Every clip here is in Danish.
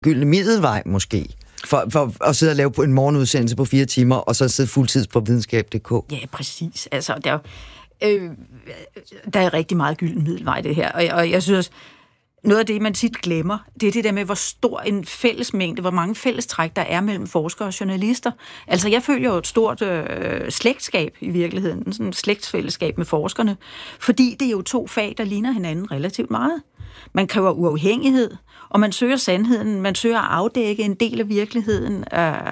gyldne middelvej måske, for at sidde og lave en morgenudsendelse på 4 timer, og så sidde fuldtids på videnskab.dk. Ja, præcis. Altså, der er rigtig meget gylden middelvej, det her. Og jeg synes, noget af det, man tit glemmer, det er det der med, hvor stor en fællesmængde, hvor mange fællestræk der er mellem forskere og journalister. Altså, jeg følger jo et stort slægtskab i virkeligheden, sådan et slægtsfællesskab med forskerne, fordi det er jo 2 fag, der ligner hinanden relativt meget. Man kræver uafhængighed, og man søger sandheden, man søger at afdække en del af virkeligheden.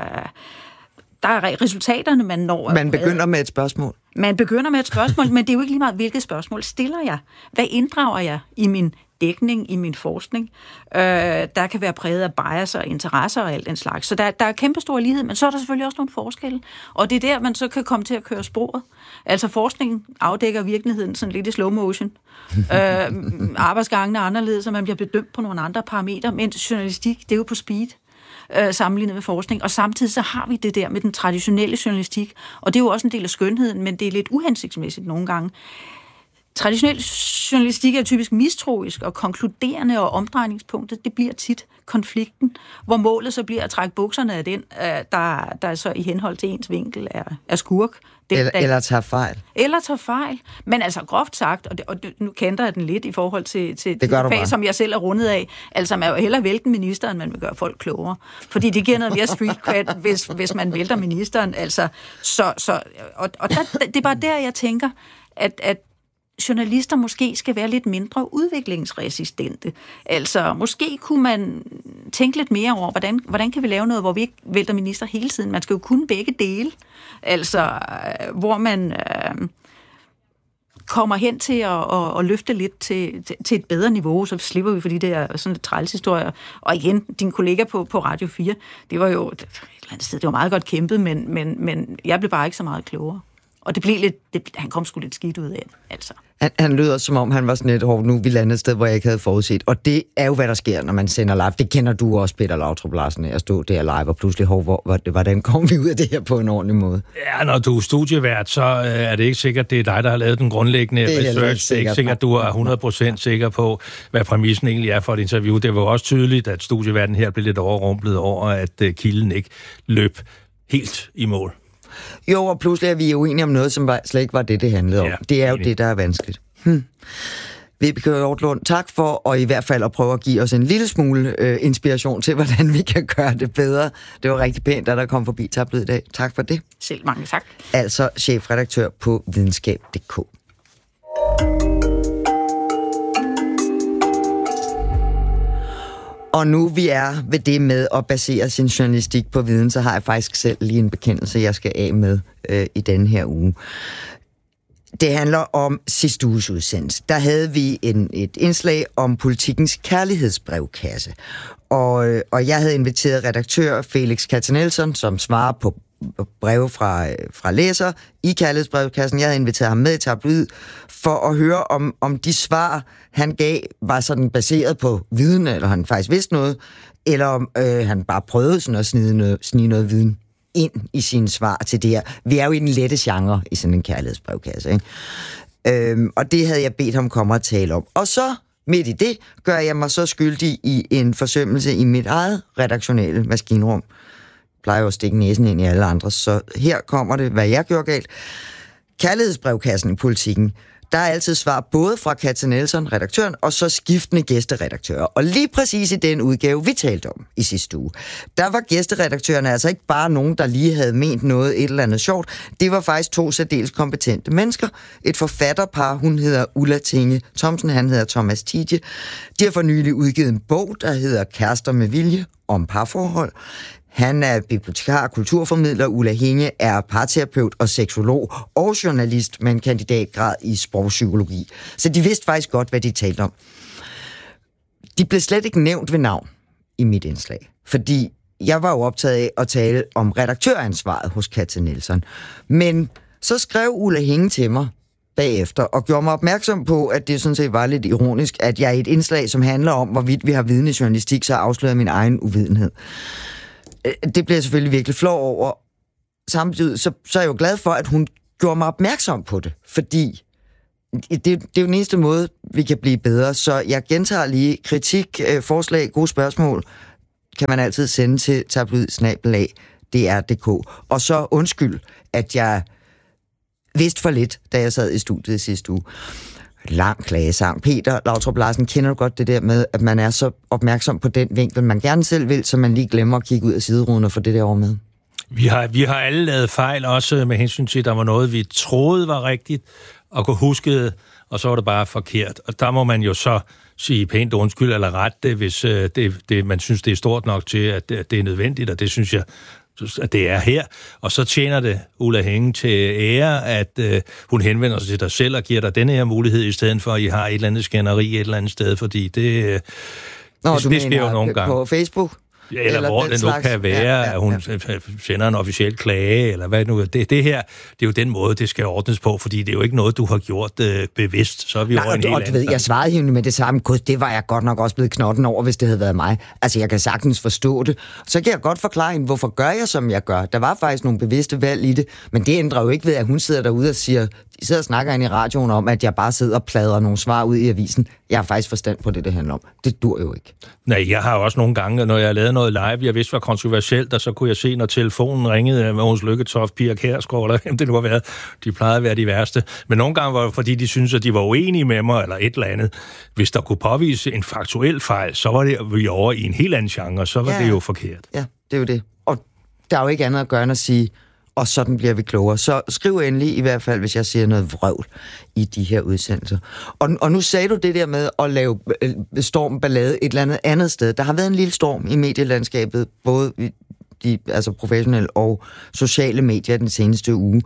Der er resultaterne, man når. Man begynder med et spørgsmål. Man begynder med et spørgsmål, men det er jo ikke lige meget, hvilket spørgsmål stiller jeg. Hvad inddrager jeg i min dækning, i min forskning? Der kan være præget af bias og interesser og alt den slags. Så der er kæmpestor lighed, men så er der selvfølgelig også nogle forskelle. Og det er der, man så kan komme til at køre sporet. Altså forskningen afdækker virkeligheden sådan lidt i slow motion. Arbejdsgangen er anderledes, og man bliver bedømt på nogle andre parametre, mens journalistik, det er jo på speed. Sammenlignet med forskning, og samtidig så har vi det der med den traditionelle journalistik, og det er jo også en del af skønheden, men det er lidt uhensigtsmæssigt nogle gange. Traditionel journalistik er typisk mistroisk og konkluderende, og omdrejningspunktet, det bliver tit konflikten, hvor målet så bliver at trække bukserne af den, der så i henhold til ens vinkel er skurk. Eller tager fejl. Eller tager fejl. Men altså groft sagt, og nu kender jeg den lidt i forhold til det fag, som jeg selv er rundet af, altså man er jo hellere vælte ministeren, man vil gøre folk klogere. Fordi det giver noget mere street cred, hvis man vælter ministeren. Altså, det er bare der, jeg tænker, at journalister måske skal være lidt mindre udviklingsresistente. Altså, måske kunne man tænke lidt mere over, hvordan kan vi lave noget, hvor vi ikke vælter minister hele tiden. Man skal jo kunne begge dele. Altså, hvor man kommer hen til at løfte lidt til et bedre niveau, så slipper vi, fordi det er sådan et trælshistorie. Og igen, din kollega på Radio 4, det var jo et eller andet sted, det var meget godt kæmpet, men jeg blev bare ikke så meget klogere. Og det blev lidt, han kom sgu lidt skidt ud af det, altså. Han lød også, som om han var sådan lidt hårdt, nu vi landede et sted, hvor jeg ikke havde forudset. Og det er jo, hvad der sker, når man sender live. Det kender du også, Peter Lautrup Larsen, at stå der live, og pludselig, hvordan kom vi ud af det her på en ordentlig måde? Ja, når du er studievært, så er det ikke sikkert, det er dig, der har lavet den grundlæggende research. Det er ikke sikkert, du er 100% sikker på, hvad præmissen egentlig er for et interview. Det var også tydeligt, at studieværten her blev lidt overrumplet over, at kilden ikke løb helt i mål. Jo, og pludselig er vi uenige om noget, som slet ikke var det handlede om. Ja, det er jo det, der er vanskeligt. Vibeke Hjortlund, tak for, og i hvert fald at prøve at give os en lille smule inspiration til, hvordan vi kan gøre det bedre. Det var rigtig pænt, at der kom forbi Tablet i dag. Tak for det. Selv mange tak. Altså chefredaktør på videnskab.dk. Og nu vi er ved det med at basere sin journalistik på viden, så har jeg faktisk selv lige en bekendelse, jeg skal af med i denne her uge. Det handler om sidste uges udsendelse. Der havde vi et indslag om Politikens kærlighedsbrevkasse. Og jeg havde inviteret redaktør Felix Katzenelson, som svarer på breve fra læser i kærlighedsbrevkassen. Jeg havde inviteret ham med i Tabloid for at høre, om de svar, han gav, var sådan baseret på viden, eller han faktisk vidste noget, eller om han bare prøvede sådan at snige noget viden ind i sine svar til det her. Vi er jo i den lette genre i sådan en kærlighedsbrevkasse, ikke? Og det havde jeg bedt ham komme og tale om. Og så, midt i det, gør jeg mig så skyldig i en forsømmelse i mit eget redaktionelle maskinrum. Jeg plejer jo at stikke næsen ind i alle andre, så her kommer det, hvad jeg gjorde galt. Kærlighedsbrevkassen i Politikken. Der er altid svar både fra Katzenelson, redaktøren, og så skiftende gæsteredaktører. Og lige præcis i den udgave, vi talte om i sidste uge, der var gæsteredaktørerne altså ikke bare nogen, der lige havde ment noget et eller andet sjovt. Det var faktisk 2 særdeles kompetente mennesker. Et forfatterpar, hun hedder Ulla Tinge Thomsen, han hedder Thomas Tidje. De har for nylig udgivet en bog, der hedder Kærester med vilje, om parforhold. Han er bibliotekar og kulturformidler. Ulla Hinge er parterapeut og seksolog og journalist med en kandidatgrad i sprogpsykologi. Så de vidste faktisk godt, hvad de talte om. De blev slet ikke nævnt ved navn i mit indslag, fordi jeg var jo optaget af at tale om redaktøransvaret hos Katzenelson. Men så skrev Ulla Hinge til mig bagefter og gjorde mig opmærksom på, at det sådan set var lidt ironisk, at jeg i et indslag, som handler om, hvorvidt vi har viden i journalistik, så afslører min egen uvidenhed. Det bliver jeg selvfølgelig virkelig flov over. Samtidig så er jeg jo glad for, at hun gjorde mig opmærksom på det, fordi det er jo den eneste måde, vi kan blive bedre. Så jeg gentager lige kritik, forslag, gode spørgsmål. kan man altid sende til tabloid@dr.dk. Og så undskyld, at jeg vidste for lidt, da jeg sad i studiet sidste uge. Lang klagesang. Peter Lautrup Larsen, kender du godt det der med, at man er så opmærksom på den vinkel, man gerne selv vil, så man lige glemmer at kigge ud af sideruden og få det der over med? Vi har alle lavet fejl, også med hensyn til, at der var noget, vi troede var rigtigt, og kunne huske det, og så var det bare forkert. Og der må man jo så sige pænt undskyld eller ret det, hvis man synes, det er stort nok til, at det er nødvendigt, og det synes jeg, at det er her. Og så tjener det Ulla Hengen til ære, at hun henvender sig til dig selv og giver dig denne her mulighed, i stedet for, at I har et eller andet skænderi et eller andet sted, fordi det sker jo nogle gange. På Facebook? Ja, eller hvor det nu kan være, at hun sender en officiel klage, eller hvad nu. Det her, det er jo den måde, det skal ordnes på, fordi det er jo ikke noget, du har gjort bevidst. Så er vi over en helt anden. Jeg svarede hende med det samme. Gud, det var jeg godt nok også blevet knotten over, hvis det havde været mig. Altså, jeg kan sagtens forstå det. Så kan jeg godt forklare hende, hvorfor gør jeg, som jeg gør. Der var faktisk nogle bevidste valg i det, men det ændrer jo ikke ved, at hun sidder derude og siger, de sidder og snakker ind i radioen om, at jeg bare sidder og pladrer nogle svar ud i avisen. Jeg har faktisk forstand på det handler om. Det dur jo ikke. Nej, jeg har også nogle gange, når jeg lavede noget live, jeg vidste var kontroversielt, og så kunne jeg se, når telefonen ringede med Mogens Lykketoft, Pia Kjærsgaard, eller hvem det nu har været. De plejede at være de værste. Men nogle gange var det, fordi de syntes, at de var uenige med mig, eller et eller andet. Hvis der kunne påvise en faktuel fejl, så var det vi over i en helt anden genre, så var det jo forkert. Ja, det er jo det. Og der er jo ikke andet at gøre end at sige, og sådan bliver vi klogere. Så skriv endelig, i hvert fald, hvis jeg siger noget vrøvl i de her udsendelser. Og nu sagde du det der med at lave stormballade et eller andet sted. Der har været en lille storm i medielandskabet, både altså professionelle og sociale medier den seneste uge.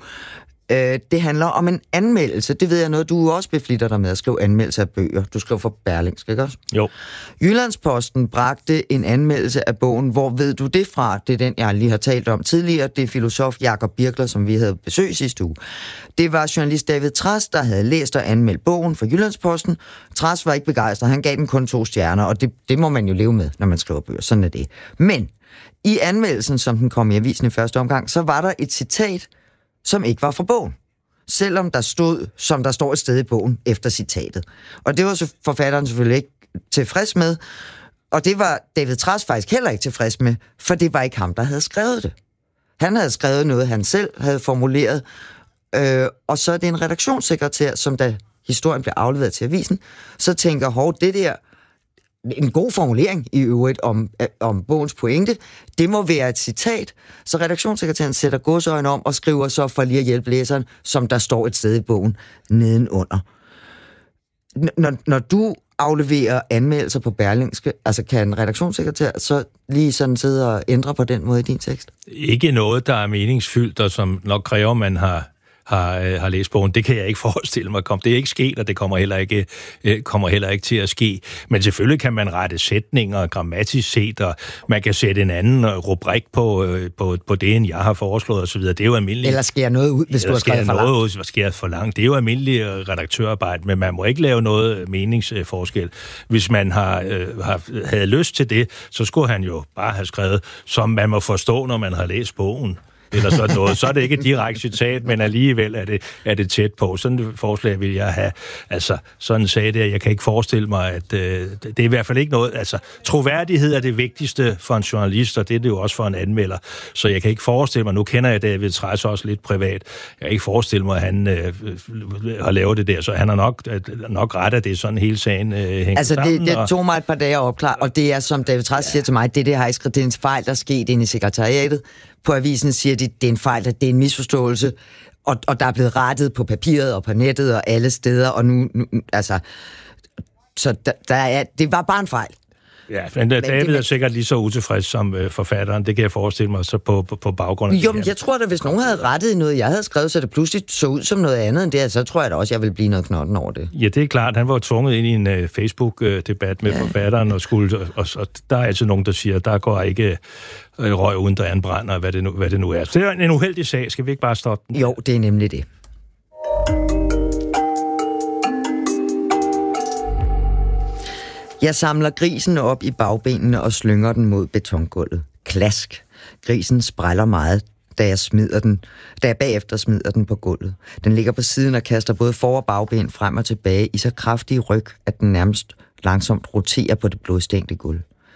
Det handler om en anmeldelse. Det ved jeg noget, du også beflitter dig med at skrive anmeldelse af bøger. Du skriver for Berlingske, ikke også? Jo. Jyllandsposten bragte en anmeldelse af bogen. Hvor ved du det fra? Det er den, jeg lige har talt om tidligere. Det er filosof Jakob Birkler, som vi havde besøg sidste uge. Det var journalist David Trads, der havde læst og anmeldt bogen for Jyllandsposten. Trads var ikke begejstret. Han gav den kun 2 stjerner, og det må man jo leve med, når man skriver bøger. Sådan er det. Men i anmeldelsen, som den kom i avisen i første omgang, så var der et citat, som ikke var fra bogen. Selvom der stod, som der står et sted i bogen, efter citatet. Og det var forfatteren selvfølgelig ikke tilfreds med, og det var David Trads faktisk heller ikke tilfreds med, for det var ikke ham, der havde skrevet det. Han havde skrevet noget, han selv havde formuleret, og så er det en redaktionssekretær, som da historien blev afleveret til avisen, så tænker, det der, en god formulering i øvrigt om bogens pointe, det må være et citat, så redaktionssekretæren sætter godsøjne om og skriver så for lige at hjælpe læseren, som der står et sted i bogen nedenunder. Når du afleverer anmeldelser på Berlingske, altså kan en redaktionssekretær så lige sådan sidde og ændre på den måde i din tekst? Ikke noget, der er meningsfyldt, og som nok kræver, man har læst bogen. Det kan jeg ikke forestille mig. Det er ikke sket, og det kommer heller ikke til at ske. Men selvfølgelig kan man rette sætninger grammatisk set, og man kan sætte en anden rubrik på det, end jeg har foreslået osv. Det er jo almindeligt. Eller skære noget ud, hvis du har skrevet for langt. Eller skære for langt. Det er jo almindelig redaktørarbejde, men man må ikke lave noget meningsforskel. Hvis man havde lyst til det, så skulle han jo bare have skrevet, som man må forstå, når man har læst bogen. Eller sådan noget. Så er det ikke et direkte citat, men alligevel er det tæt på. Sådan et forslag vil jeg have. Altså, sådan sagde det, jeg kan ikke forestille mig, at det er i hvert fald ikke noget. Altså, troværdighed er det vigtigste for en journalist, og det er det jo også for en anmelder. Så jeg kan ikke forestille mig, nu kender jeg David Trads også lidt privat, jeg kan ikke forestille mig, at han har lavet det der, så han har nok ret, at det er sådan hele sagen hænger sammen. Det tog mig et par dage at opklare, og det er, som David Trads siger til mig, det har ikke skrevet, det er en fejl, der er sket inde i sekretariatet. På avisen siger de, det er en fejl, det er en misforståelse, og der er blevet rettet på papiret og på nettet og alle steder, og nu altså, så det var bare en fejl. Ja, men David er sikkert lige så utilfreds som forfatteren, det kan jeg forestille mig så på baggrund af det. Jo, men jeg tror da, hvis nogen havde rettet noget, jeg havde skrevet, så det pludselig så ud som noget andet end det, så tror jeg da også, jeg ville blive noget knotten over det. Ja, det er klart. Han var tvunget ind i en Facebook-debat med forfatteren, og der er altså nogen, der siger, der går ikke røg uden der er en brand, og hvad det nu er. Så det er en uheldig sag. Skal vi ikke bare stoppe den? Jo, det er nemlig det. Jeg samler grisen op i bagbenene og slynger den mod betongulvet. Klask. Grisen spræller meget, da jeg bagefter smider den på gulvet. Den ligger på siden og kaster både for- og bagben frem og tilbage i så kraftige ryg, at den nærmest langsomt roterer på det blodstængte gulv.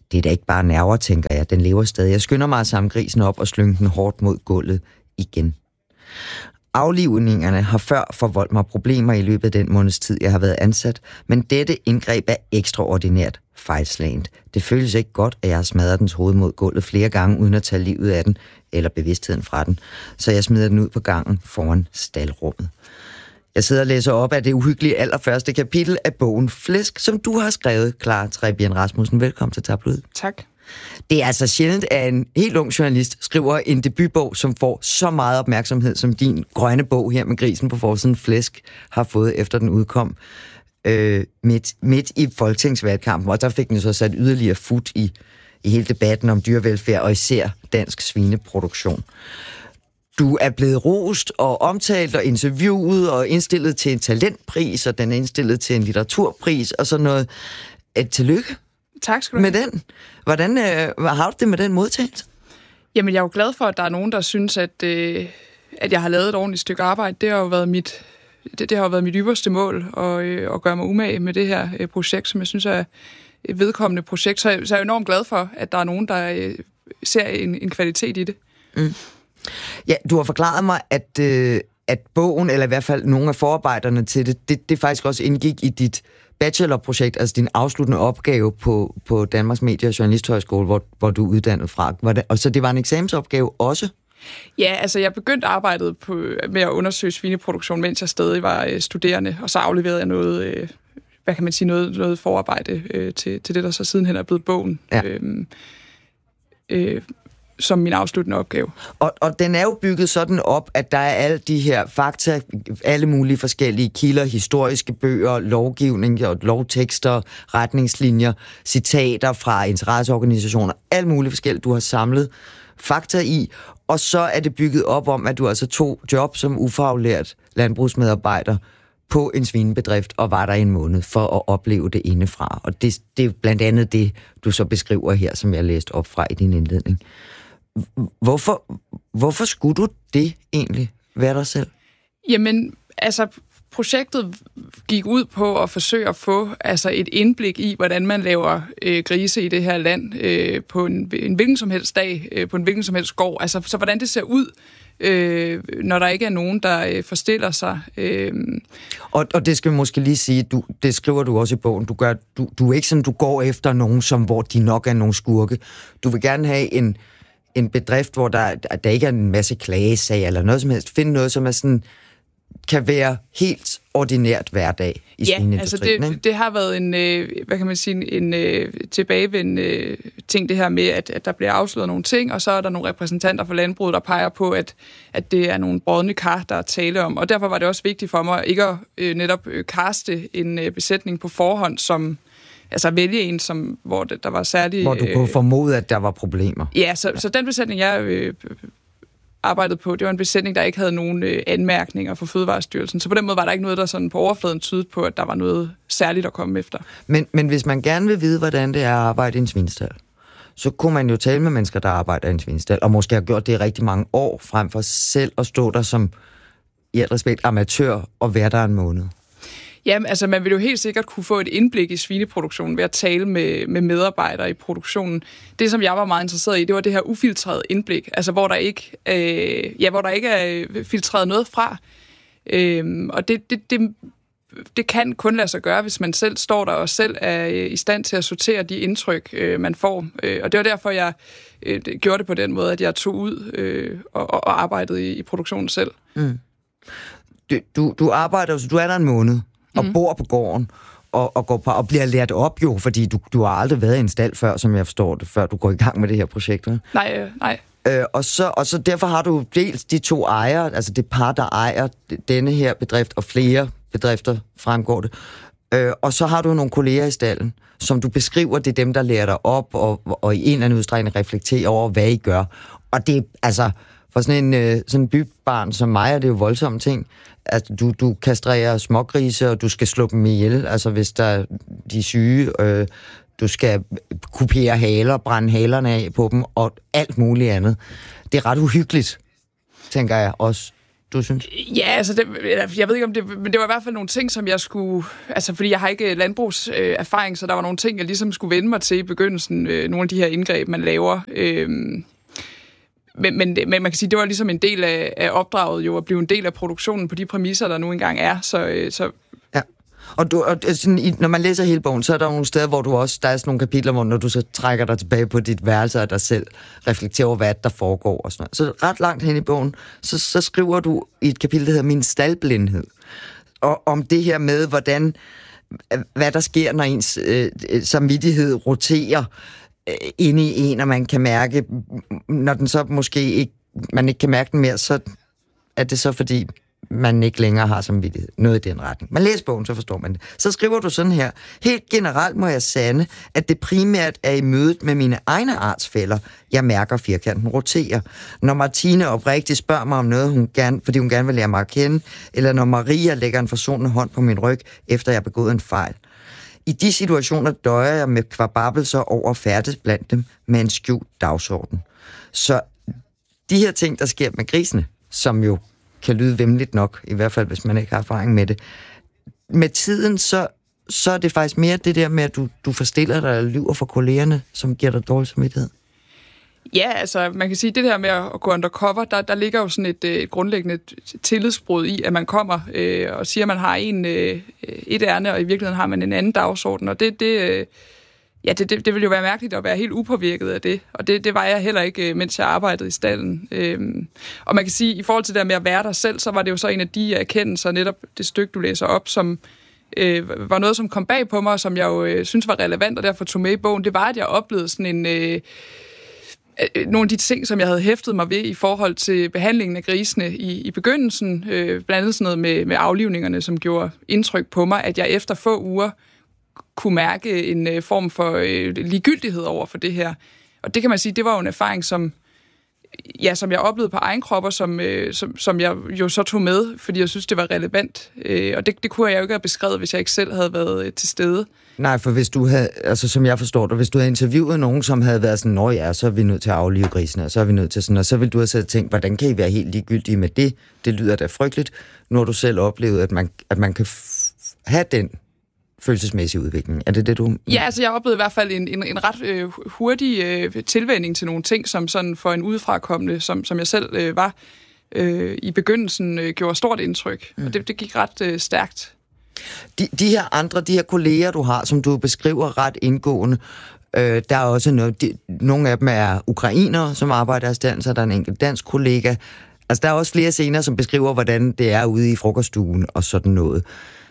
Det er da ikke bare nerver, tænker jeg. Den lever stadig. Jeg skynder mig at samle grisen op og slynge den hårdt mod gulvet igen. Aflivningerne har før forvoldt mig problemer i løbet af den måneds tid, jeg har været ansat, men dette indgreb er ekstraordinært fejlslagent. Det føles ikke godt, at jeg har smadret dens hoved mod gulvet flere gange, uden at tage livet af den, eller bevidstheden fra den, så jeg smider den ud på gangen foran staldrummet. Jeg sidder og læser op af det uhyggelige allerførste kapitel af bogen Flæsk, som du har skrevet, Clara Trebien Rasmussen. Velkommen til Tabloid. Tak. Det er altså sjældent, at en helt ung journalist skriver en debutbog, som får så meget opmærksomhed, som din grønne bog her med grisen på forsiden Flæsk har fået, efter den udkom midt i folketingsvalgkampen. Og der fik den så sat yderligere fut i hele debatten om dyrevelfærd, og især dansk svineproduktion. Du er blevet rost og omtalt og interviewet og indstillet til en talentpris, og den er indstillet til en litteraturpris og sådan noget. Tillykke. Tak skal du have. Med den. Hvordan har du det med den modtagelse? Jamen, jeg er jo glad for, at der er nogen, der synes, at jeg har lavet et ordentligt stykke arbejde. Det har jo været mit ypperste mål at gøre mig umage med det her projekt, som jeg synes er et vedkommende projekt. Så jeg er enormt glad for, at der er nogen, der ser en kvalitet i det. Mm. Ja, du har forklaret mig, at bogen, eller i hvert fald nogle af forarbejderne til det faktisk også indgik i dit bachelorprojekt, altså din afsluttende opgave på Danmarks Medie- og Journalisthøjskole, hvor du er uddannet fra. Og så det var en eksamensopgave også? Ja, altså jeg begyndte arbejdet med at undersøge svineproduktion, mens jeg stadig var studerende, og så afleverede jeg noget, noget forarbejde til det, der så sidenhen er blevet bogen. Ja. Som min afsluttende opgave. Og den er jo bygget sådan op, at der er alle de her fakta, alle mulige forskellige kilder, historiske bøger, lovgivning og lovtekster, retningslinjer, citater fra interesseorganisationer, alt muligt forskelligt, du har samlet fakta i, og så er det bygget op om, at du altså tog job som ufaglært landbrugsmedarbejder på en svinebedrift og var der en måned for at opleve det indefra. Og det er blandt andet det, du så beskriver her, som jeg læste op fra i din indledning. Hvorfor skulle du det egentlig være dig selv? Jamen, altså, projektet gik ud på at forsøge at få et indblik i, hvordan man laver grise i det her land på en hvilken som helst dag, på en hvilken som helst gård. Altså, så hvordan det ser ud, når der ikke er nogen, der forstiller sig. Og det skal vi måske lige sige, det skriver du også i bogen, du er ikke sådan, du går efter nogen, hvor de nok er nogle skurke. Du vil gerne have en bedrift, hvor der ikke er en masse klagesager eller noget som helst. Finde noget, som er sådan, kan være helt ordinært hverdag i svineindustrien. Altså det har været en tilbagevendende ting, det her med, at der bliver afsløret nogle ting, og så er der nogle repræsentanter for landbruget, der peger på, at det er nogle brodne kar, der er tale om. Og derfor var det også vigtigt for mig ikke at netop kaste en besætning på forhånd, som vælge en, hvor der var særlig... Hvor du kunne formode, at der var problemer. Ja, så den besætning, jeg arbejdede på, det var en besætning, der ikke havde nogen anmærkninger fra Fødevarestyrelsen. Så på den måde var der ikke noget, der sådan på overfladen tydede på, at der var noget særligt at komme efter. Men hvis man gerne vil vide, hvordan det er at arbejde i en svinestald, så kunne man jo tale med mennesker, der arbejder i en svinestald, og måske har gjort det i rigtig mange år, frem for selv at stå der som, i alt respekt, amatør og være der en måned. Jamen, altså man vil jo helt sikkert kunne få et indblik i svineproduktionen ved at tale med medarbejdere i produktionen. Det, som jeg var meget interesseret i, det var det her ufiltrerede indblik, altså hvor der ikke er filtreret noget fra. Og det kan kun lade sig gøre, hvis man selv står der og selv er i stand til at sortere de indtryk, man får. Og det var derfor, jeg gjorde det på den måde, at jeg tog ud og arbejdede i produktionen selv. Mm. Du arbejder, så du er der en måned og bor på gården og går på og bliver lært op jo, fordi du har aldrig været i en stald før, som jeg forstår det, før du går i gang med det her projekt. Nej. Og så derfor har du dels de to ejere, altså det par, der ejer denne her bedrift, og flere bedrifter fremgår det. Og så har du nogle kolleger i stallen, som du beskriver, det er dem, der lærer dig op, og i en eller anden udstrækning reflekterer over, hvad I gør. Og det altså for sådan en bybarn som mig er det jo voldsomme ting. Altså, du kastrerer smågrise, og du skal slå dem ihjel, altså hvis de er syge. Du skal kupere haler, brænde halerne af på dem, og alt muligt andet. Det er ret uhyggeligt, tænker jeg også. du synes? Ja, altså, jeg ved ikke om det, men det var i hvert fald nogle ting, som jeg skulle... Altså, fordi jeg har ikke landbrugserfaring, så der var nogle ting, jeg ligesom skulle vende mig til i begyndelsen. Nogle af de her indgreb, man laver. Men man kan sige, det var ligesom en del af opdraget jo, at blive en del af produktionen på de præmisser, der nu engang er. Så ja. Og sådan, når man læser hele bogen, så er der nogle steder, hvor der er sådan nogle kapitler, hvor når du så trækker dig tilbage på dit værelse og dig selv reflekterer over, hvad der foregår og sådan noget. Så ret langt hen i bogen, så skriver du i et kapitel, der hedder Min staldblindhed, og om det her med, hvad der sker, når ens samvittighed roterer inde i en, og man kan mærke, når den så måske ikke, man ikke kan mærke den mere, så er det så fordi man ikke længere har samvittighed. Noget i den retning. Man læser bogen, så forstår man det. Så skriver du sådan her: helt generelt må jeg sande, at det primært er i mødet med mine egne artsfæller, jeg mærker firkanten rotere. Når Martine oprigtigt spørger mig om noget, fordi hun gerne vil lære mig at kende, eller når Maria lægger en forsonende hånd på min ryg, efter jeg har begået en fejl. I de situationer døjer jeg med kvababelser over færdes blandt dem med en skjult dagsorden. Så de her ting, der sker med grisene, som jo kan lyde væmmeligt nok, i hvert fald hvis man ikke har erfaring med det. Med tiden, så er det faktisk mere det der med, at du forstiller dig og lyver for kollegerne, som giver dig dårlig samvittighed. Ja, altså man kan sige, det der med at gå undercover, der ligger jo sådan et grundlæggende tillidsbrud i, at man kommer og siger, at man har et ærne, og i virkeligheden har man en anden dagsorden, og det ville jo være mærkeligt at være helt upåvirket af det, og det var jeg heller ikke, mens jeg arbejdede i stalden. Og man kan sige, i forhold til det med at være der selv, så var det jo så en af de erkendelser, netop det stykke, du læser op, som var noget, som kom bag på mig, og som jeg jo synes var relevant, og derfor tog med i bogen. Det var, at jeg oplevede sådan nogle af de ting, som jeg havde hæftet mig ved i forhold til behandlingen af grisene i begyndelsen, blandt andet sådan noget med aflivningerne, som gjorde indtryk på mig, at jeg efter få uger kunne mærke en form for ligegyldighed over for det her. Og det kan man sige, det var jo en erfaring, som jeg oplevede på egen krop, og som jeg jo så tog med, fordi jeg synes, det var relevant. Og det kunne jeg jo ikke have beskrevet, hvis jeg ikke selv havde været til stede. Nej, for hvis du havde, altså som jeg forstår det, hvis du havde interviewet nogen, som havde været sådan, nå ja, så er vi nødt til at aflive grisene, og så er vi nødt til sådan, og så ville du have tænkt, hvordan kan I være helt ligegyldige med det? Det lyder da frygteligt. Nu har du selv oplevet, at man kan have den følelsesmæssig udvikling. Er det det, du... Ja, altså jeg oplevede i hvert fald en ret hurtig tilvænning til nogle ting, som sådan for en udefrakommende, som jeg selv var i begyndelsen, gjorde stort indtryk. Og det gik ret stærkt. De her kolleger, du har, som du beskriver ret indgående, der er også nogle af dem er ukrainere, som arbejder i stand, så der er en enkelt dansk kollega. Altså der er også flere scener, som beskriver, hvordan det er ude i frokoststuen og sådan noget.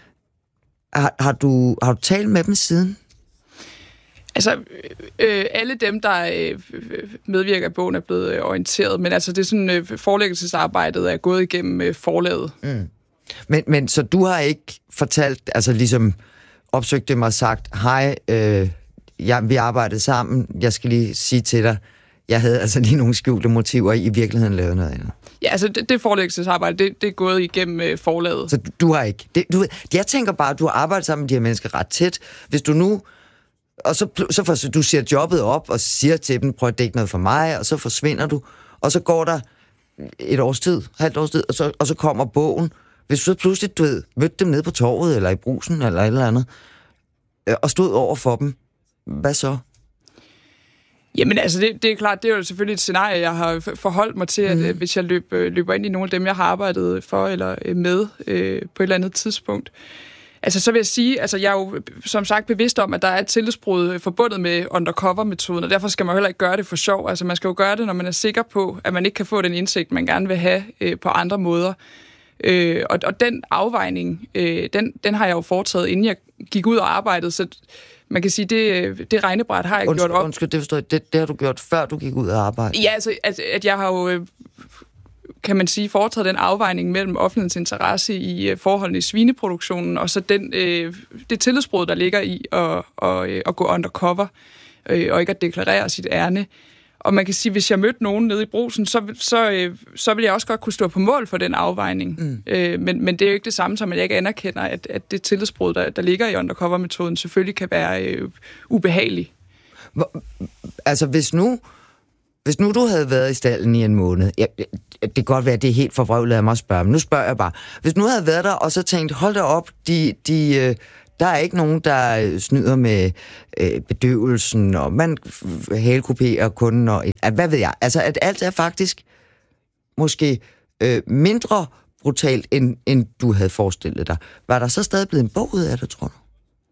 Har du talt med dem siden? Altså, alle dem, der medvirker i bogen, er blevet orienteret, men altså det er sådan, forelæggelsesarbejdet er gået igennem forlaget. Mm. Men så du har ikke fortalt, altså ligesom opsøgt dem og sagt, hej, vi arbejdede sammen, jeg skal lige sige til dig, jeg havde altså lige nogle skjulte motiver, i virkeligheden lavet noget andet. Ja, altså det forelæggelsesarbejde, det er gået igennem forlaget. Så du har ikke... jeg tænker bare, at du har arbejdet sammen med de her mennesker ret tæt. Hvis du nu... Og så du siger jobbet op og siger til dem, prøv at dække noget for mig, og så forsvinder du, og så går der halvt års tid, og så kommer bogen. Hvis du så pludselig, mødte dem nede på torvet, eller i Brugsen, eller et eller andet, og stod over for dem, hvad så? Jamen altså, det er klart, det er jo selvfølgelig et scenarie, jeg har forholdt mig til, at hvis jeg løber ind i nogle af dem, jeg har arbejdet for eller med på et eller andet tidspunkt. Altså, så vil jeg sige, altså jeg er jo som sagt bevidst om, at der er et tillidsbrud forbundet med undercover-metoden, og derfor skal man heller ikke gøre det for sjov. Altså, man skal jo gøre det, når man er sikker på, at man ikke kan få den indsigt, man gerne vil have på andre måder. Og den afvejning, den har jeg jo foretaget, inden jeg gik ud og arbejdede, så man kan sige, det regnebræt har jeg gjort op. Undskyld, det forstår jeg. Det har du gjort, før du gik ud og arbejdede? Ja, altså, at jeg har jo, kan man sige, foretaget den afvejning mellem offentlighedens interesse i forholdene i svineproduktionen, og så det tillidsbrud, der ligger i at gå undercover, og ikke at deklarere sit ærne. Og man kan sige, hvis jeg mødte nogen nede i Brugsen, så vil jeg også godt kunne stå på mål for den afvejning. Men det er jo ikke det samme som, at jeg ikke anerkender, at det tillidsbrud, der ligger i undercover-metoden, selvfølgelig kan være ubehageligt. Altså hvis nu Hvis nu du havde været i stalden i en måned, det kan godt være, at det er helt forvrøvlet af mig at spørge, men nu spørger jeg bare. Hvis nu havde været der, og så tænkt, hold da op, der er ikke nogen, der snyder med bedøvelsen, og man hælkuperer kunden, og hvad ved jeg. Altså, at alt er faktisk måske mindre brutalt, end du havde forestillet dig. Var der så stadig blevet en bog ud af det, tror du?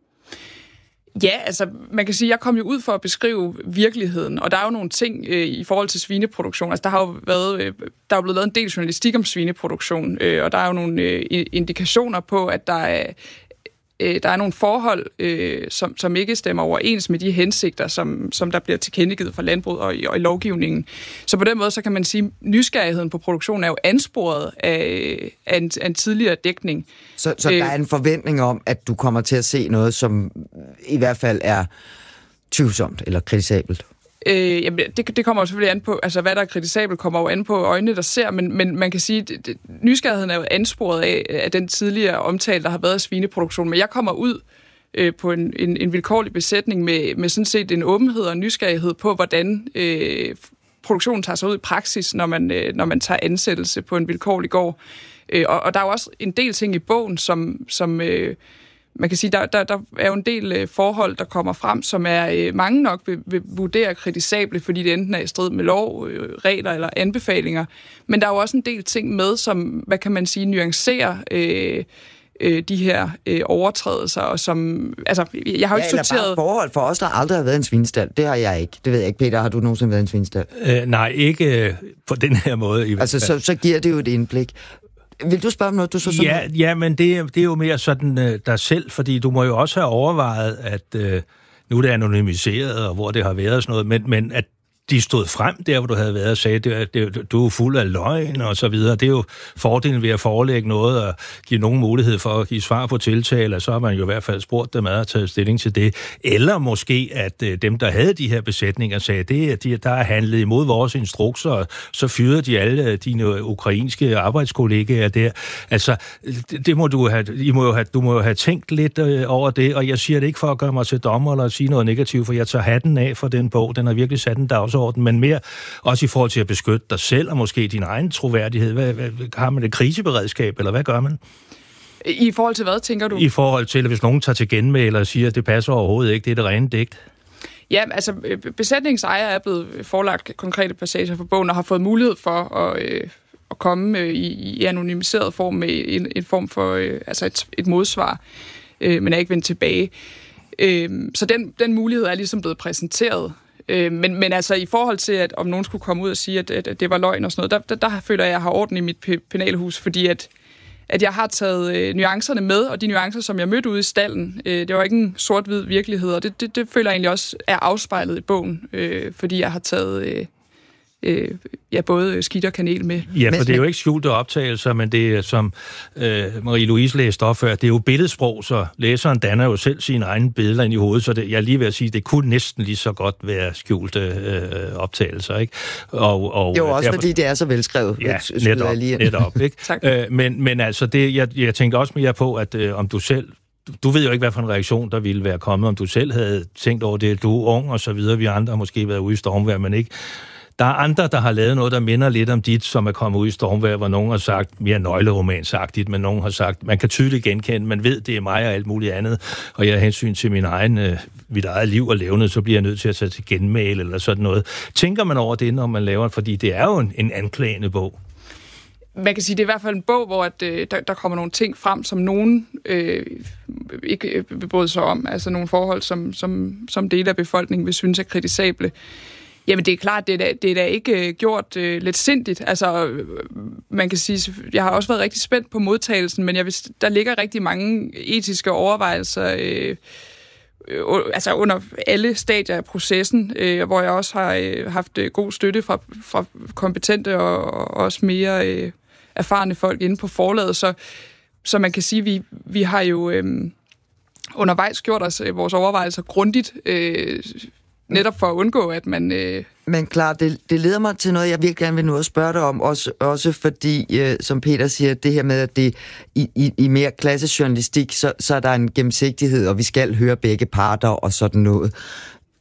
Ja, altså man kan sige, at jeg kom jo ud for at beskrive virkeligheden, og der er jo nogle ting i forhold til svineproduktion. Altså der er jo blevet lavet en del journalistik om svineproduktion, og der er jo nogle indikationer på, at der er nogle forhold, som ikke stemmer overens med de hensigter, som der bliver tilkendegivet fra landbruget og i lovgivningen. Så på den måde, så kan man sige, at nysgerrigheden på produktionen er jo ansporet af en tidligere dækning. Så der er en forventning om, at du kommer til at se noget, som i hvert fald er tvivlsomt eller kritisabelt? Jamen, det kommer jo selvfølgelig an på, altså hvad der er kritisabelt, kommer jo an på øjnene, der ser, men man kan sige, at nysgerrigheden er jo ansporet af den tidligere omtale, der har været af svineproduktion, men jeg kommer ud på en vilkårlig besætning med sådan set en åbenhed og nysgerrighed på, hvordan produktionen tager sig ud i praksis, når man tager ansættelse på en vilkårlig gård. Og der er jo også en del ting i bogen, som man kan sige, der er jo en del forhold, der kommer frem, som er mange nok vil vurdere kritisable, fordi det enten er i strid med lov, regler eller anbefalinger. Men der er jo også en del ting med, som, hvad kan man sige, nuancerer de her overtrædelser, og som, altså, jeg har jo ikke sorteret... Eller bare forhold for os, der aldrig har været en svinestald. Det har jeg ikke. Det ved jeg ikke, Peter. Har du nogensinde været en svinestald? Nej, ikke på den her måde. Altså, så giver det jo et indblik. Vil du spørge om noget, du så sådan? Ja, men det er jo mere sådan dig selv, fordi du må jo også have overvejet, at nu er det anonymiseret, og hvor det har været og sådan noget, men at de stod frem der, hvor du havde været og sagde, du er fuld af løgn og så videre. Det er jo fordelen ved at forelægge noget og give nogen mulighed for at give svar på tiltale, så har man jo i hvert fald spurgt dem ad og taget stilling til det. Eller måske, at dem, der havde de her besætninger, sagde, der er handlet imod vores instrukser, og så fyrede de alle dine ukrainske arbejdskollegaer der. Altså, det må du må jo have tænkt lidt over det, og jeg siger det ikke for at gøre mig til dommer eller at sige noget negativt, for jeg tager hatten af for den bog. Den har virkelig sat en dagsorden, men mere også i forhold til at beskytte dig selv og måske din egen troværdighed. Har man et kriseberedskab, eller hvad gør man? I forhold til hvad, tænker du? I forhold til, at hvis nogen tager til genmæle og siger, at det passer overhovedet ikke, det er det rene digt. Ja, altså besætningsejere er blevet forelagt konkrete passager for bogen og har fået mulighed for at komme i anonymiseret form med en form for et modsvar, men er ikke vendt tilbage. Så den mulighed er ligesom blevet præsenteret. Men altså i forhold til, at om nogen skulle komme ud og sige, at det var løgn og sådan noget, der føler jeg, at jeg har orden i mit penalhus, fordi at jeg har taget nuancerne med, og de nuancer, som jeg mødte ude i stalden, det var ikke en sort-hvid virkelighed, og det føler jeg egentlig også er afspejlet i bogen, fordi jeg har taget både skidt og kanel med. Ja, for det er jo ikke skjulte optagelser, men det er, som Marie-Louise læste op før, det er jo billedsprog, så læseren danner jo selv sine egne billeder ind i hovedet, så jeg er lige ved at sige, det kunne næsten lige så godt være skjulte optagelser, ikke? Og jo, også derfor, fordi det er så velskrevet. Ja, netop, ikke? Men altså, det, jeg tænker også mere på, at om du selv, du ved jo ikke, hvad for en reaktion der ville være kommet, om du selv havde tænkt over det, du er ung og så videre, vi andre har måske været ude i stormvejr, men ikke. Der er andre, der har lavet noget, der minder lidt om dit, som er kommet ud i stormvejr, hvor nogen har sagt, mere nøgleromansagtigt, men nogen har sagt, man kan tydeligt genkende, man ved, det er mig og alt muligt andet, og jeg har hensyn til mit eget liv og levnet, så bliver jeg nødt til at tage til genmæle eller sådan noget. Tænker man over det, når man laver, fordi det er jo en anklagende bog? Man kan sige, det er i hvert fald en bog, hvor der kommer nogle ting frem, som nogen ikke vil bryde sig om, altså nogle forhold, som dele af befolkningen vil synes er kritisable. Jamen, det er klart, det er da ikke gjort lidt sindigt. Altså, man kan sige, jeg har også været rigtig spændt på modtagelsen, men der ligger rigtig mange etiske overvejelser under alle stadier af processen, hvor jeg også har haft god støtte fra kompetente og også mere erfarne folk inde på forlaget. Så man kan sige, vi har jo undervejs gjort os vores overvejelser grundigt, netop for at undgå, at man... Men klart, det leder mig til noget, jeg virkelig gerne vil nu at spørge dig om, også fordi, som Peter siger, det her med, at det i mere klassejournalistik, så er der en gennemsigtighed, og vi skal høre begge parter og sådan noget.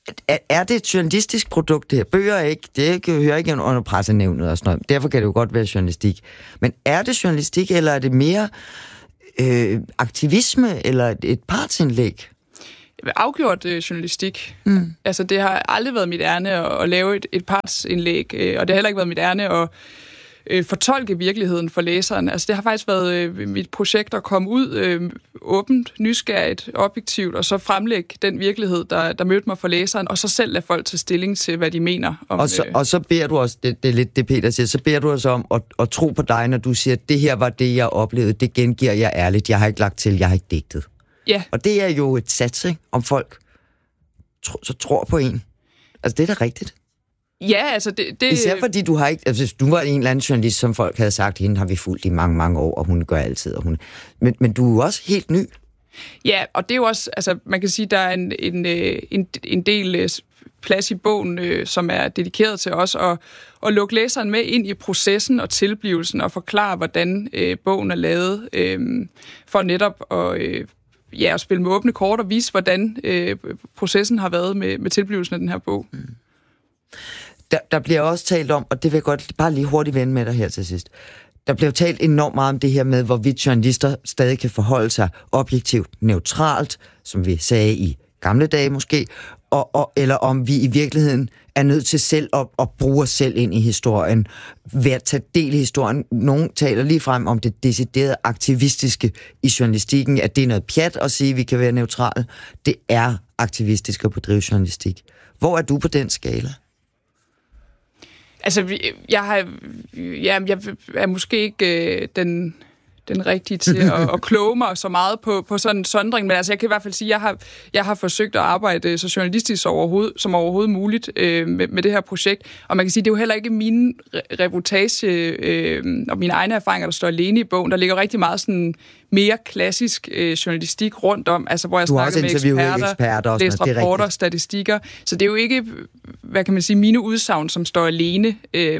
Er det et journalistisk produkt, det her? Bøger er ikke, det hører ikke under pressenævnet og sådan noget. Derfor kan det jo godt være journalistik. Men er det journalistik, eller er det mere aktivisme, eller et partsindlæg? Afgjort journalistik. Altså, det har aldrig været mit ærne at lave et partsindlæg, og det har heller ikke været mit ærne at fortolke virkeligheden for læseren. Altså, det har faktisk været mit projekt at komme ud åbent, nysgerrigt, objektivt, og så fremlægge den virkelighed, der mødte mig for læseren, og så selv lade folk tage stilling til, hvad de mener om og så beder du også, det er lidt det Peter siger, så beder du os om at tro på dig, når du siger, det her var det, jeg oplevede, det gengiver jeg ærligt, jeg har ikke lagt til, jeg har ikke digtet. Ja. Og det er jo et sats, ikke? Om folk så tror på en. Altså, det er da rigtigt. Ja, altså det... Især fordi du har ikke... Altså, hvis du var en eller anden journalist, som folk havde sagt, hende har vi fulgt i mange, mange år, og hun gør altid, og hun... Men du er jo også helt ny. Ja, og det er jo også... Altså, man kan sige, der er en del plads i bogen, som er dedikeret til os, at lukke læseren med ind i processen og tilblivelsen, og forklare, hvordan bogen er lavet, for netop at spille med åbne kort og vise, hvordan processen har været med tilblivelsen af den her bog. Der bliver også talt om, og det vil jeg godt bare lige hurtigt vende med dig her til sidst. Der bliver talt enormt meget om det her med, hvorvidt journalister stadig kan forholde sig objektivt, neutralt, som vi sagde i gamle dage måske, eller om vi i virkeligheden er nødt til selv at bruge os selv ind i historien, ved at tage del i historien. Nogen taler lige frem om det deciderede aktivistiske i journalistikken, at det er noget pjat at sige, at vi kan være neutrale. Det er aktivistisk at bedrive journalistik. Hvor er du på den skala? Altså, jeg er måske ikke den rigtige til at kloge mig så meget på sådan en sondring, men altså, jeg kan i hvert fald sige, at jeg har forsøgt at arbejde så journalistisk som overhovedet muligt med det her projekt, og man kan sige, det er jo heller ikke mine reportage og mine egne erfaringer, der står alene i bogen. Der ligger rigtig meget sådan mere klassisk journalistik rundt om, altså hvor jeg snakker med eksperter læser rapporter, statistikker, så det er jo ikke, hvad kan man sige, mine udsagn, som står alene.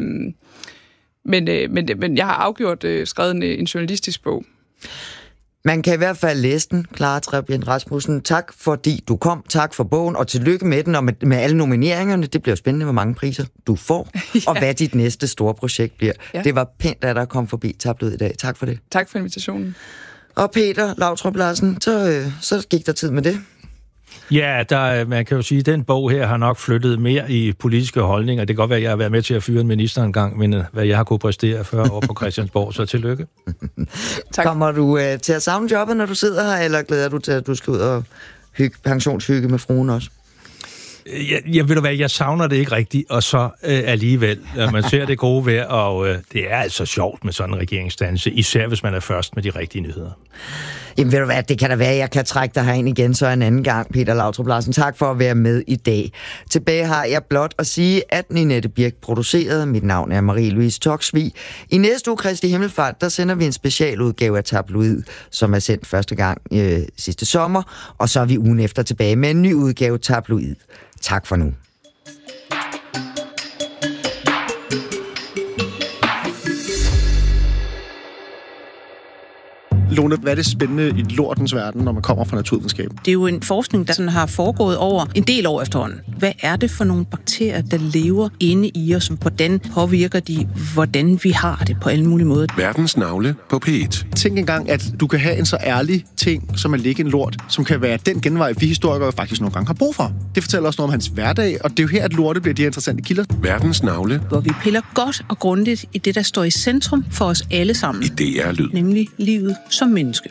Men jeg har afgjort skrevet en journalistisk bog. Man kan i hvert fald læse den, Clara Trebjerg Rasmussen. Tak fordi du kom, tak for bogen, og tillykke med den og med alle nomineringerne. Det bliver spændende, hvor mange priser du får, og hvad dit næste store projekt bliver. Ja. Det var pænt, at der kom forbi Tabloid i dag. Tak for det. Tak for invitationen. Og Peter Lautrup Larsen, så gik der tid med det. Ja, man kan jo sige, at den bog her har nok flyttet mere i politiske holdninger. Det kan godt være, at jeg har været med til at fyre en minister en gang, men hvad jeg har kunne præstere 40 år på Christiansborg, så tillykke. Tak. Kommer du til at savne jobbet, når du sidder her, eller glæder du til, at du skal ud og pensionshygge med fruen også? Jeg ved du hvad, jeg savner det ikke rigtigt, og så alligevel. Man ser det gode vejr, og det er altså sjovt med sådan en regeringsdannelse, især hvis man er først med de rigtige nyheder. Jamen ved du hvad, det kan da være, jeg kan trække dig herind igen så en anden gang, Peter Lautrup Larsen. Tak for at være med i dag. Tilbage har jeg blot at sige, at Ninette Birk producerede. Mit navn er Marie-Louise Toksvig. I næste uge, Kristi Himmelfart, der sender vi en specialudgave af Tabloid, som er sendt første gang sidste sommer, og så er vi ugen efter tilbage med en ny udgave Tabloid. Tak for nu. Lone, hvad er det spændende i lortens verden, når man kommer fra naturvidenskab? Det er jo en forskning, der sådan har foregået over en del år efterhånden. Hvad er det for nogle bakterier, der lever inde i os? Hvordan påvirker de, hvordan vi har det på alle mulige måder? Verdens navle på P1. Tænk engang, at du kan have en så ærlig ting, som at ligge en lort, som kan være den genvej, vi historikere faktisk nogle gange har brug for. Det fortæller også noget om hans hverdag, og det er jo her, at lorte bliver de her interessante kilder. Verdens navle. Hvor vi piller godt og grundigt i det, der står i centrum for os alle sammen. I DR-lyd. Nemlig livet som menneske.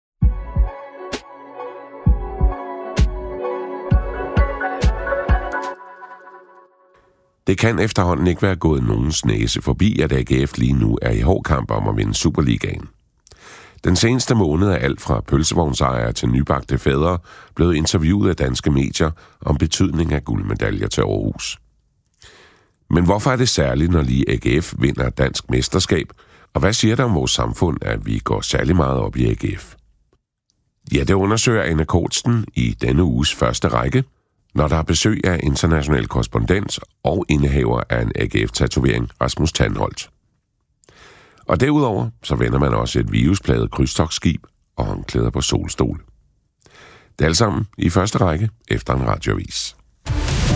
Det kan efterhånden ikke være gået nogens næse forbi, at AGF lige nu er i hård kamp om at vinde Superligaen. Den seneste måned er alt fra pølsevognsejere til nybagte fædre blevet interviewet af danske medier om betydning af guldmedaljer til Aarhus. Men hvorfor er det særligt, når lige AGF vinder et dansk mesterskab? Og hvad siger det om vores samfund, at vi går særlig meget op i AGF? Ja, det undersøger Anna Kortsen i denne uges første række, når der er besøg af international korrespondent og indehaver af en AGF-tatovering, Rasmus Tandholt. Og derudover så vender man også et virusplaget krydstogtskib og håndklæder på solstol. Det er alt sammen i første række efter en radioavis.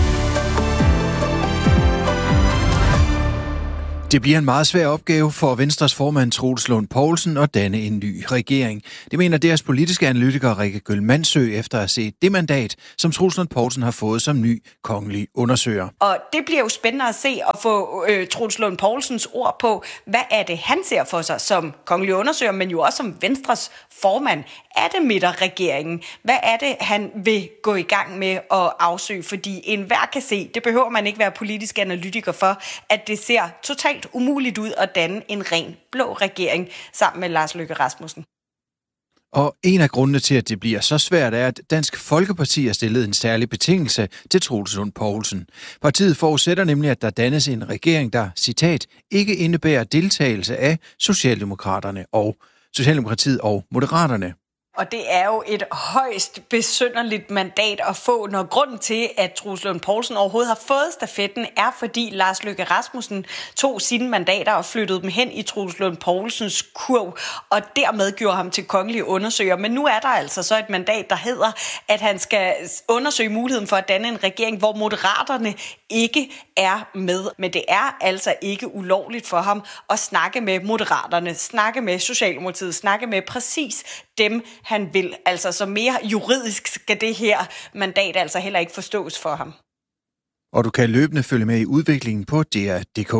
Det bliver en meget svær opgave for Venstres formand Troels Lund Poulsen at danne en ny regering. Det mener deres politiske analytiker Rikke Gøll-Mandsø efter at have set det mandat, som Troels Lund Poulsen har fået som ny kongelig undersøger. Og det bliver jo spændende at se og få Troels Lund Poulsens ord på, hvad er det, han ser for sig som kongelig undersøger, men jo også som Venstres formand. Er det midterregeringen? Hvad er det, han vil gå i gang med at afsøge? Fordi enhver kan se, det behøver man ikke være politisk analytiker for, at det ser totalt umuligt ud at danne en ren blå regering sammen med Lars Løkke Rasmussen. Og en af grundene til, at det bliver så svært, er, at Dansk Folkeparti har stillet en særlig betingelse til Troels Lund Poulsen. Partiet forudsætter nemlig, at der dannes en regering, der, citat, ikke indebærer deltagelse af Socialdemokratiet og Moderaterne. Og det er jo et højst besynderligt mandat at få, når grunden til, at Troels Lund Poulsen overhovedet har fået stafetten, er fordi Lars Løkke Rasmussen tog sine mandater og flyttede dem hen i Troels Lund Poulsens kurv, og dermed gjorde ham til kongelig undersøger. Men nu er der altså så et mandat, der hedder, at han skal undersøge muligheden for at danne en regering, hvor Moderaterne ikke er med. Men det er altså ikke ulovligt for ham at snakke med Moderaterne, snakke med Socialdemokratiet, snakke med præcis dem, han vil. Altså, så mere juridisk skal det her mandat altså heller ikke forstås for ham. Og du kan løbende følge med i udviklingen på DR.dk.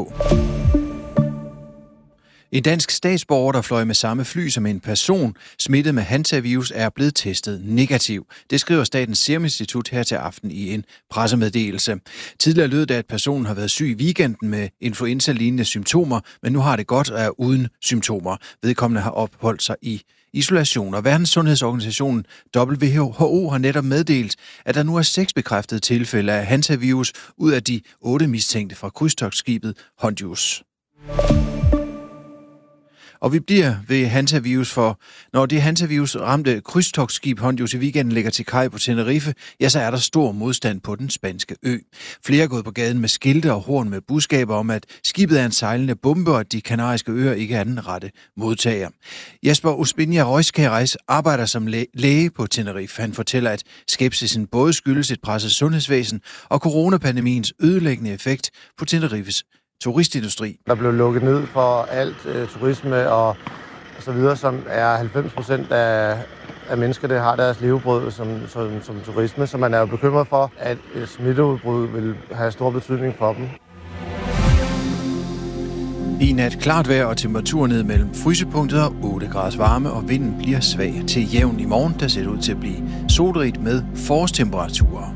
En dansk statsborger, der fløj med samme fly som en person smittet med hantavirus, er blevet testet negativ. Det skriver Statens Serum Institut her til aften i en pressemeddelelse. Tidligere lød det, at personen har været syg i weekenden med influenza-lignende symptomer, men nu har det godt og er uden symptomer. Vedkommende har opholdt sig i isolation, og Verdenssundhedsorganisationen WHO har netop meddelt, at der nu er 6 bekræftede tilfælde af hantavirus ud af de 8 mistænkte fra krydstogtskibet Hondius. Og vi bliver ved hantavirus, for når det hantavirus ramte krydstogtskib Hondius i weekenden ligger til kaj på Tenerife, ja, så er der stor modstand på den spanske ø. Flere er gået på gaden med skilte og horn med budskaber om, at skibet er en sejlende bombe, og at de kanariske øer ikke er den rette modtager. Jasper Ospinja Røjskæreis arbejder som læge på Tenerife. Han fortæller, at skepsisen både skyldes et presset sundhedsvæsen og coronapandemiens ødelæggende effekt på Tenerifes turistindustri. Der blev lukket ned for alt turisme og så videre, som er 90% af mennesker, der har deres levebrød som turisme, så man er jo bekymret for, at et smitteudbrud vil have stor betydning for dem. I nat klart vejr og temperatur ned mellem frysepunktet og 8 graders varme, og vinden bliver svag til jævn i morgen, der ser ud til at blive solrigt med forårstemperaturer.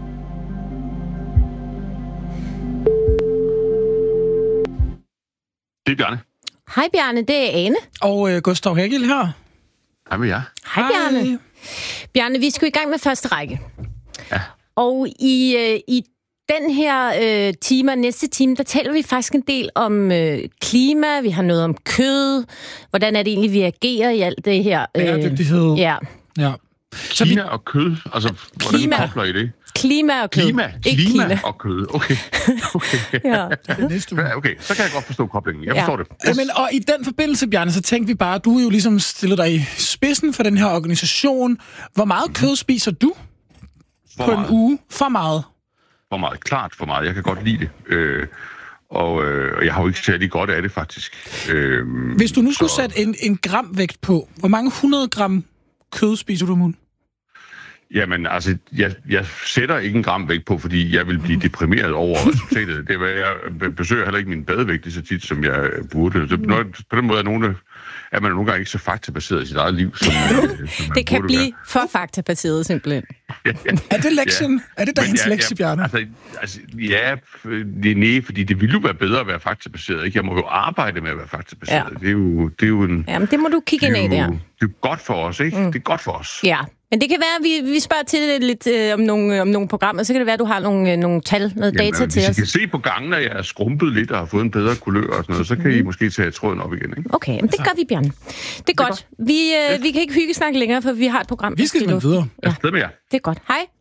Det er Bjarne. Hej Bjarne, det er Ane. Og Gustav Hegel her. Hej med jer. Hej Bjarne. Bjarne, vi skal i gang med første række. Ja. Og i den her time, næste time, der taler vi faktisk en del om klima, vi har noget om kød, hvordan er det egentlig, vi agerer i alt det her. Bæredygtighed. Ja. Klima og kød, altså hvordan kobler I det? Klima og kød. Klima og kød, okay. Ja. Okay, så kan jeg godt forstå koblingen. Jeg forstår det. Jamen, og i den forbindelse, Bjarne, så tænkte vi bare, du er jo ligesom stillet dig i spidsen for den her organisation. Hvor meget kød spiser du på en uge? For meget? For meget, klart for meget. Jeg kan godt lide det. Og jeg har jo ikke særlig godt af det, faktisk. Hvis du nu skulle sætte en gramvægt på, hvor mange 100 gram kød spiser du om ugen? Jamen, altså, jeg sætter ikke en gram vægt på, fordi jeg vil blive deprimeret over resultatet. Det var, jeg besøger heller ikke min badevægt lige så tit, som jeg burde. Så på den måde er man nogle gange ikke så faktabaseret i sit eget liv, som det kan blive for faktabaseret, simpelthen. Er det lektien? Ja. Er det dagens lektie, Bjarne? Altså, nej, fordi det ville jo være bedre at være faktabaseret, ikke? Jeg må jo arbejde med at være faktabaseret. Ja. Det er jo en... Jamen, det må du kigge ind i der. Det er godt for os, ikke? Det er godt for os. Ja. Men det kan være, at vi spørger til det lidt om nogle programmer, så kan det være, at du har nogle tal, noget data til os. Hvis I kan se på gangen, at jeg er skrumpet lidt og har fået en bedre kulør og sådan noget, så kan I måske tage tråden op igen, ikke? Okay, men det gør vi, Bjarne. Det er godt. Vi kan ikke hyggesnakke længere, for vi har et program. Vi skal videre. Jeg er med jer. Det er godt. Hej.